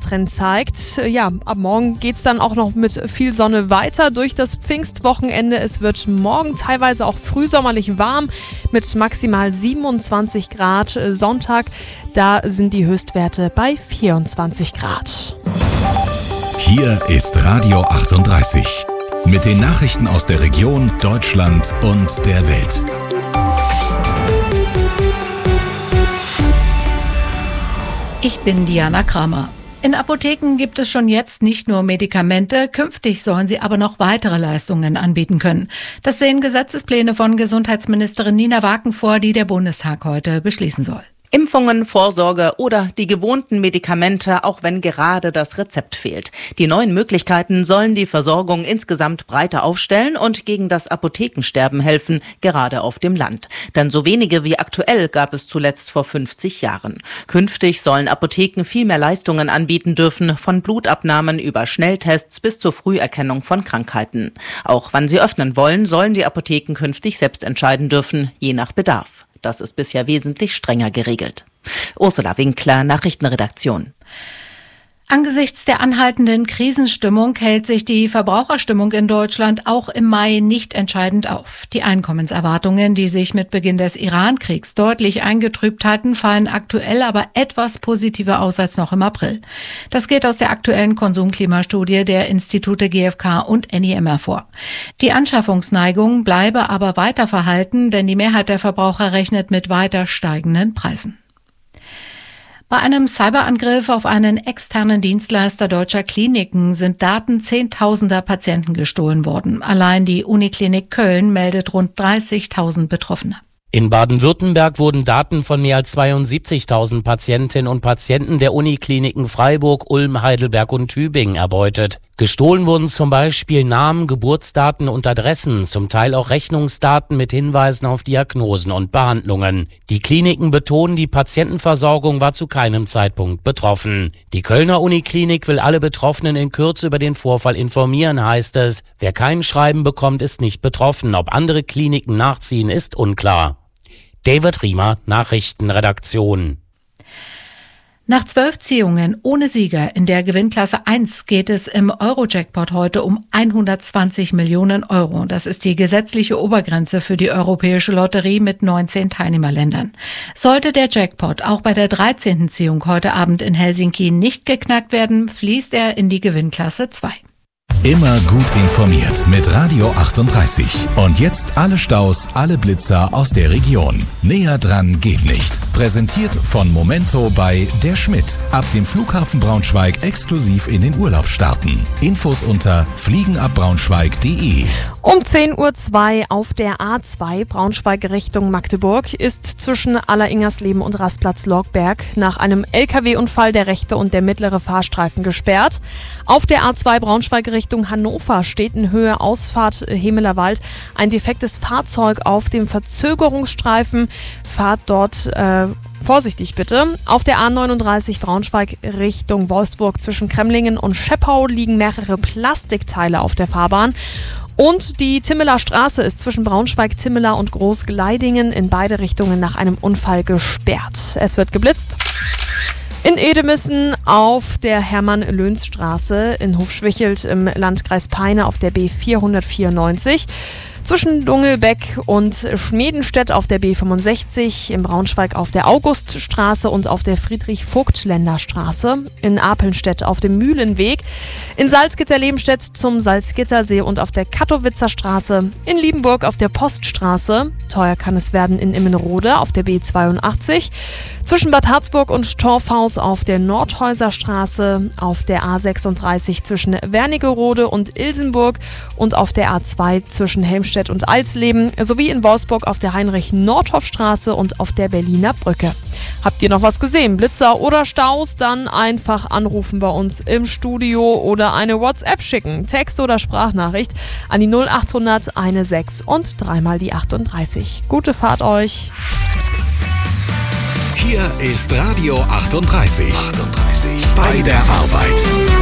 Wettertrend zeigt. Ja, ab morgen geht es dann auch noch mit viel Sonne weiter durch das Pfingstwochenende. Es wird morgen teilweise auch frühsommerlich warm mit maximal 27 Grad. Sonntag, da sind die Höchstwerte bei 24 Grad. Hier ist Radio 38 mit den Nachrichten aus der Region, Deutschland und der Welt. Ich bin Diana Kramer. In Apotheken gibt es schon jetzt nicht nur Medikamente, künftig sollen sie aber noch weitere Leistungen anbieten können. Das sehen Gesetzespläne von Gesundheitsministerin Nina Waken vor, die der Bundestag heute beschließen soll. Impfungen, Vorsorge oder die gewohnten Medikamente, auch wenn gerade das Rezept fehlt. Die neuen Möglichkeiten sollen die Versorgung insgesamt breiter aufstellen und gegen das Apothekensterben helfen, gerade auf dem Land. Denn so wenige wie aktuell gab es zuletzt vor 50 Jahren. Künftig sollen Apotheken viel mehr Leistungen anbieten dürfen, von Blutabnahmen über Schnelltests bis zur Früherkennung von Krankheiten. Auch wann sie öffnen wollen, sollen die Apotheken künftig selbst entscheiden dürfen, je nach Bedarf. Das ist bisher wesentlich strenger geregelt. Ursula Winkler, Nachrichtenredaktion. Angesichts der anhaltenden Krisenstimmung hält sich die Verbraucherstimmung in Deutschland auch im Mai nicht entscheidend auf. Die Einkommenserwartungen, die sich mit Beginn des Iran-Kriegs deutlich eingetrübt hatten, fallen aktuell aber etwas positiver aus als noch im April. Das geht aus der aktuellen Konsumklimastudie der Institute GfK und NIM hervor. Die Anschaffungsneigung bleibe aber weiter verhalten, denn die Mehrheit der Verbraucher rechnet mit weiter steigenden Preisen. Bei einem Cyberangriff auf einen externen Dienstleister deutscher Kliniken sind Daten zehntausender Patienten gestohlen worden. Allein die Uniklinik Köln meldet rund 30.000 Betroffene. In Baden-Württemberg wurden Daten von mehr als 72.000 Patientinnen und Patienten der Unikliniken Freiburg, Ulm, Heidelberg und Tübingen erbeutet. Gestohlen wurden zum Beispiel Namen, Geburtsdaten und Adressen, zum Teil auch Rechnungsdaten mit Hinweisen auf Diagnosen und Behandlungen. Die Kliniken betonen, die Patientenversorgung war zu keinem Zeitpunkt betroffen. Die Kölner Uniklinik will alle Betroffenen in Kürze über den Vorfall informieren, heißt es. Wer kein Schreiben bekommt, ist nicht betroffen. Ob andere Kliniken nachziehen, ist unklar. David Riemer, Nachrichtenredaktion. Nach 12 Ziehungen ohne Sieger in der Gewinnklasse 1 geht es im Euro-Jackpot heute um 120 Millionen Euro. Das ist die gesetzliche Obergrenze für die Europäische Lotterie mit 19 Teilnehmerländern. Sollte der Jackpot auch bei der 13. Ziehung heute Abend in Helsinki nicht geknackt werden, fließt er in die Gewinnklasse 2. Immer gut informiert mit Radio 38. Und jetzt alle Staus, alle Blitzer aus der Region. Näher dran geht nicht. Präsentiert von Momento bei Der Schmidt. Ab dem Flughafen Braunschweig exklusiv in den Urlaub starten. Infos unter fliegenabbraunschweig.de. Um 10.02 Uhr auf der A2 Braunschweig Richtung Magdeburg ist zwischen Alleringersleben und Rastplatz Logberg nach einem LKW-Unfall der rechte und der mittlere Fahrstreifen gesperrt. Auf der A2 Braunschweig Richtung Hannover steht in Höhe Ausfahrt Hemelerwald ein defektes Fahrzeug auf dem Verzögerungsstreifen. Fahrt dort vorsichtig bitte. Auf der A39 Braunschweig Richtung Wolfsburg zwischen Kremlingen und Scheppau liegen mehrere Plastikteile auf der Fahrbahn. Und die Timmeler Straße ist zwischen Braunschweig, Timmela und Großgleidingen in beide Richtungen nach einem Unfall gesperrt. Es wird geblitzt. In Edemissen auf der Hermann-Löns-Straße, in Hofschwichelt im Landkreis Peine auf der B494. Zwischen Dungelbeck und Schmedenstedt auf der B65, in Braunschweig auf der Auguststraße und auf der Friedrich-Vogt-Länder-Straße, in Apelnstedt auf dem Mühlenweg, in Salzgitter-Lebenstedt zum Salzgittersee und auf der Kattowitzer Straße, in Liebenburg auf der Poststraße, teuer kann es werden in Immenrode auf der B82, zwischen Bad Harzburg und Torfhaus auf der Nordhäuser Straße, auf der A36 zwischen Wernigerode und Ilsenburg und auf der A2 zwischen Helmstedt und Alsleben sowie in Wolfsburg auf der Heinrich-Nordhoff-Straße und auf der Berliner Brücke. Habt ihr noch was gesehen? Blitzer oder Staus? Dann einfach anrufen bei uns im Studio oder eine WhatsApp schicken. Text oder Sprachnachricht an die 0800 16 und dreimal die 38. Gute Fahrt euch! Hier ist Radio 38. Bei der Arbeit.